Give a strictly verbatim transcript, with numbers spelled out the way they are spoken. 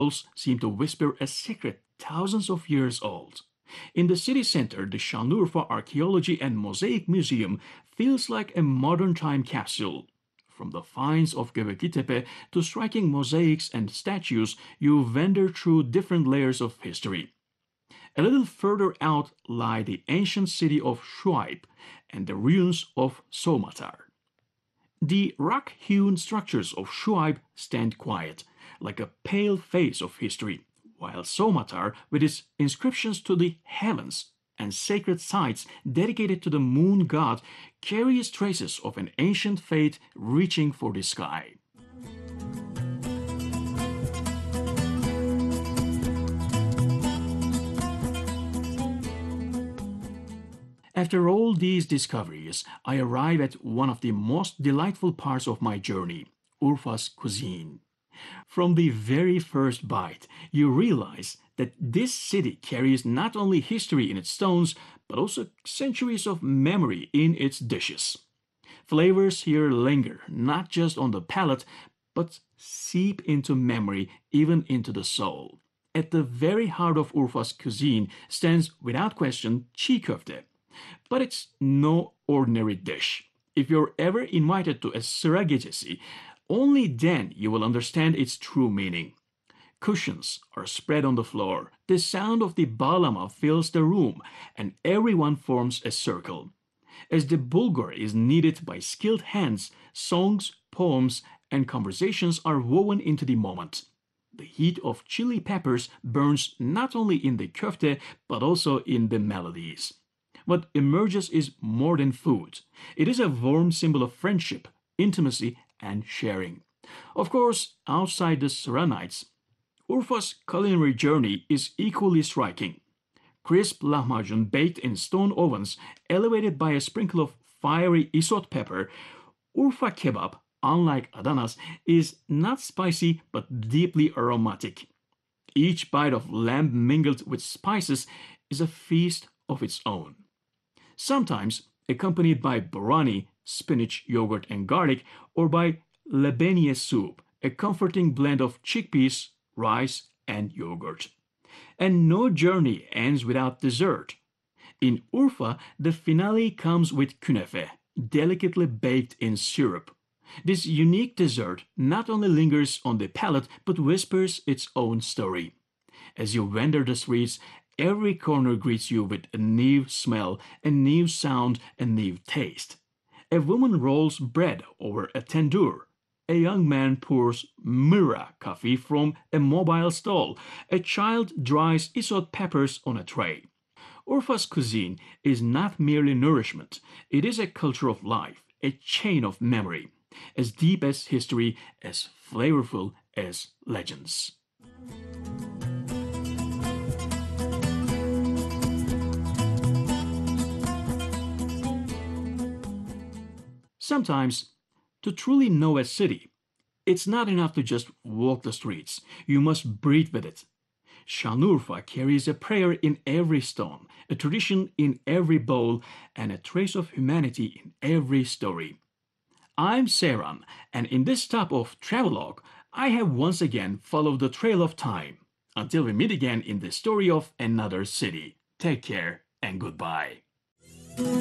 walls seem to whisper a secret thousands of years old. In the city center, the Şanlıurfa Archaeology and Mosaic Museum feels like a modern time capsule. From the finds of Göbeklitepe to striking mosaics and statues, you wander through different layers of history. A little further out lie the ancient city of Shuaib and the ruins of Somatar. The rock-hewn structures of Shuaib stand quiet, like a pale face of history, while Somatar, with its inscriptions to the heavens and sacred sites dedicated to the moon god, carries traces of an ancient faith reaching for the sky. After all these discoveries, I arrive at one of the most delightful parts of my journey, Urfa's cuisine. From the very first bite, you realize that this city carries not only history in its stones, but also centuries of memory in its dishes. Flavors here linger not just on the palate, but seep into memory, even into the soul. At the very heart of Urfa's cuisine stands, without question, çiğ köfte. But it's no ordinary dish. If you're ever invited to a sıra gecesi, only then you will understand its true meaning. Cushions are spread on the floor, the sound of the bağlama fills the room, and everyone forms a circle. As the bulgur is kneaded by skilled hands, songs, poems, and conversations are woven into the moment. The heat of chili peppers burns not only in the köfte, but also in the melodies. What emerges is more than food. It is a warm symbol of friendship, intimacy, and sharing. Of course, outside the sıra nights, Urfa's culinary journey is equally striking. Crisp lahmacun baked in stone ovens, elevated by a sprinkle of fiery isot pepper, Urfa kebab, unlike Adana's, is not spicy but deeply aromatic. Each bite of lamb mingled with spices is a feast of its own. Sometimes accompanied by borani, spinach, yogurt, and garlic, or by lebeniye soup, a comforting blend of chickpeas, rice, and yogurt. And no journey ends without dessert. In Urfa, the finale comes with künefe, delicately baked in syrup. This unique dessert not only lingers on the palate, but whispers its own story. As you wander the streets, every corner greets you with a new smell, a new sound, a new taste. A woman rolls bread over a tandoor. A young man pours myrrha coffee from a mobile stall. A child dries isot peppers on a tray. Urfa's cuisine is not merely nourishment. It is a culture of life, a chain of memory, as deep as history, as flavorful as legends. Sometimes, to truly know a city, it's not enough to just walk the streets. You must breathe with it. Şanlıurfa carries a prayer in every stone, a tradition in every bowl, and a trace of humanity in every story. I'm Seyran, and in this stop of Travelogue, I have once again followed the trail of time. Until we meet again in the story of another city. Take care and goodbye.